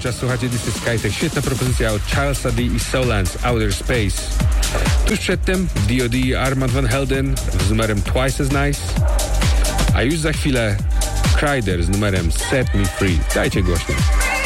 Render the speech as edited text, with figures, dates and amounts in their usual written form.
czas słuchacie This is Skytech. Świetna propozycja od Charlesa D. i Solans, Outer Space. Tuż przedtem D.O.D. Armand Van Helden z numerem Twice as Nice. A już za chwilę Kryder z numerem Set Me Free. Dajcie głośno.